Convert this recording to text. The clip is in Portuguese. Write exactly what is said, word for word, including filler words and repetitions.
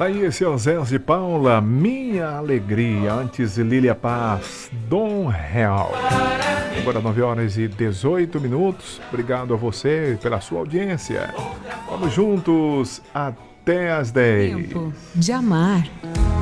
Aí esse é o Zé de Paula, Minha Alegria. Antes Lília Paz, Dom Real. Agora nove horas e dezoito minutos. Obrigado a você pela sua audiência. Vamos juntos até as dez. Tempo de amar.